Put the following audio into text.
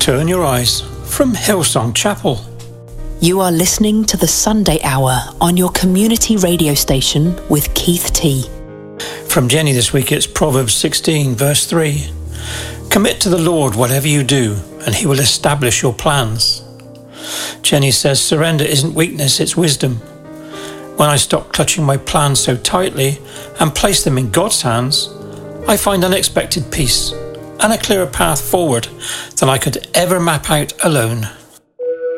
Turn Your Eyes from Hillsong Chapel. You are listening to the Sunday Hour on your community radio station with Keith T. From Jenny this week, it's Proverbs 16, verse 3. Commit to the Lord whatever you do, and he will establish your plans. Jenny says surrender isn't weakness, it's wisdom. When I stop clutching my plans so tightly and place them in God's hands, I find unexpected peace and a clearer path forward than I could ever map out alone.